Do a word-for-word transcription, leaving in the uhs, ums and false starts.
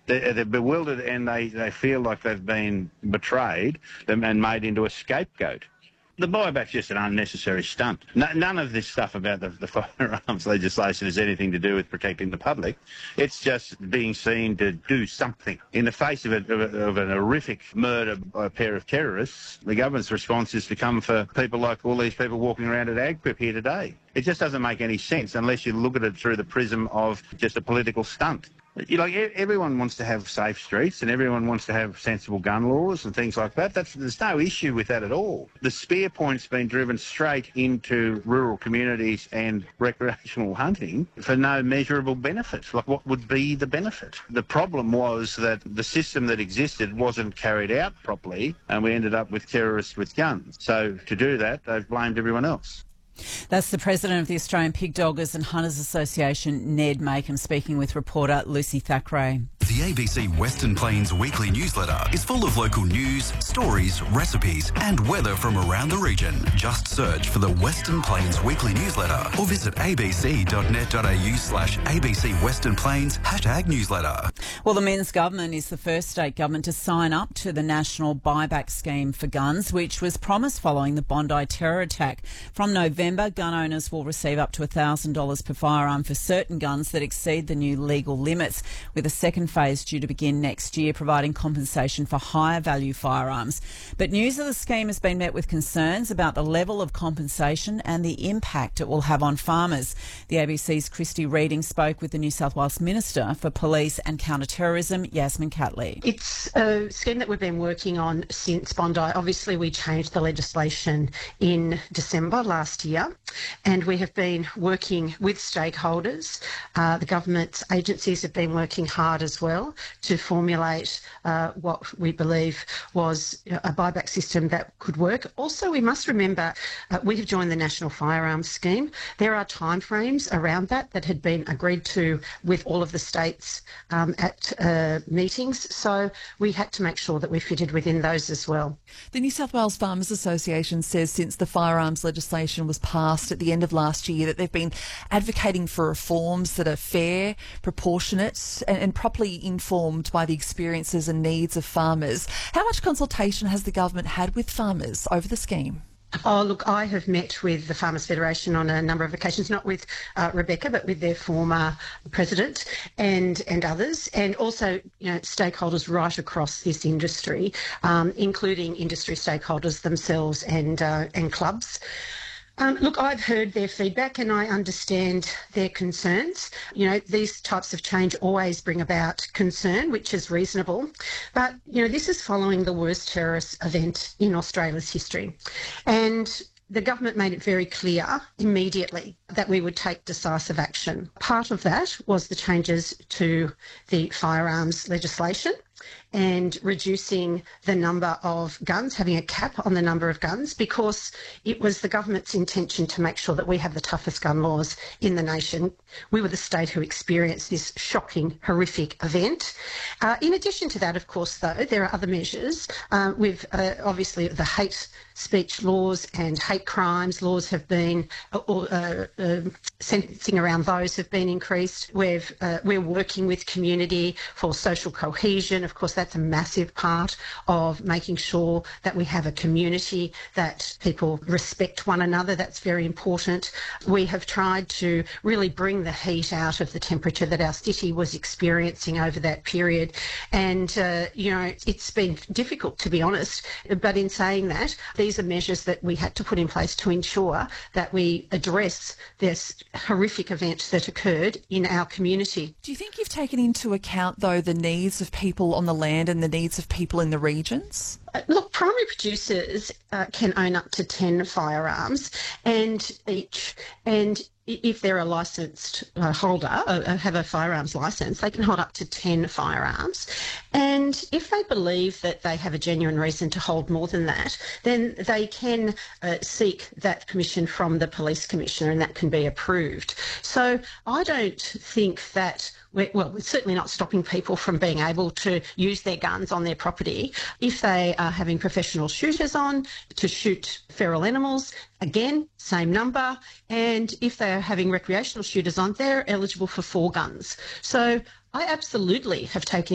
They're, they're bewildered and they, they feel like they've been betrayed and made into a scapegoat. The buyback's just an unnecessary stunt. No, none of this stuff about the, the firearms legislation has anything to do with protecting the public. It's just being seen to do something. In the face of, a, of, a, of an horrific murder by a pair of terrorists, the government's response is to come for people like all these people walking around at Agquip here today. It just doesn't make any sense unless you look at it through the prism of just a political stunt. You know, everyone wants to have safe streets and everyone wants to have sensible gun laws and things like that. That's, there's no issue with that at all. The spear point's been driven straight into rural communities and recreational hunting for no measurable benefit. Like, what would be the benefit? The problem was that the system that existed wasn't carried out properly and we ended up with terrorists with guns. So to do that, they've blamed everyone else. That's the president of the Australian Pig Doggers and Hunters Association, Ned Makem, speaking with reporter Lucy Thackeray. The A B C Western Plains weekly newsletter is full of local news, stories, recipes and weather from around the region. Just search for the Western Plains weekly newsletter or visit abc.net.au slash ABC Western Plains hashtag newsletter. Well, the Men's government is the first state government to sign up to the national buyback scheme for guns, which was promised following the Bondi terror attack. From November, gun owners will receive up to one thousand dollars per firearm for certain guns that exceed the new legal limits, with a second phase due to begin next year, providing compensation for higher value firearms. But news of the scheme has been met with concerns about the level of compensation and the impact it will have on farmers. The A B C's Christy Reading spoke with the New South Wales Minister for Police and Counter-Terrorism, Yasmin Catley. It's a scheme that we've been working on since Bondi. Obviously, we changed the legislation in December last year, and we have been working with stakeholders. Uh, the government's agencies have been working hard as well to formulate uh, what we believe was a buyback system that could work. Also, we must remember uh, we have joined the National Firearms Scheme. There are timeframes around that that had been agreed to with all of the states um, at uh, meetings, so we had to make sure that we fitted within those as well. The New South Wales Farmers Association says since the firearms legislation was passed at the end of last year that they've been advocating for reforms that are fair, proportionate and, and properly informed by the experiences and needs of farmers. How much consultation has the government had with farmers over the scheme? Oh, look, I have met with the Farmers Federation on a number of occasions, not with uh, Rebecca, but with their former president and and others, and also, you know, stakeholders right across this industry, um, including industry stakeholders themselves and uh, and clubs. Um, look, I've heard their feedback and I understand their concerns. You know, these types of change always bring about concern, which is reasonable. But, you know, this is following the worst terrorist event in Australia's history. And the government made it very clear immediately that we would take decisive action. Part of that was the changes to the firearms legislation and reducing the number of guns, having a cap on the number of guns, because it was the government's intention to make sure that we have the toughest gun laws in the nation. We were the state who experienced this shocking, horrific event. Uh, in addition to that, of course, though, there are other measures. Uh, with uh, obviously the hate speech laws and hate crimes laws have been, uh, uh, uh, sentencing around those have been increased. We've, uh, we're working with community for social cohesion. Of course, that's a massive part of making sure that we have a community, that people respect one another. That's very important. We have tried to really bring the heat out of the temperature that our city was experiencing over that period. And, uh, you know, it's been difficult, to be honest. But in saying that, these are measures that we had to put in place to ensure that we address this horrific event that occurred in our community. Do you think you've taken into account, though, the needs of people on the land and the needs of people in the regions? Uh, look, primary producers uh, can own up to ten firearms and each, and if they're a licensed uh, holder, uh, have a firearms licence, they can hold up to ten firearms. And if they believe that they have a genuine reason to hold more than that, then they can uh, seek that permission from the police commissioner and that can be approved. So I don't think that We're, well, we're certainly not stopping people from being able to use their guns on their property. If they are having professional shooters on to shoot feral animals, again, same number. And if they are having recreational shooters on, they're eligible for four guns. So I absolutely have taken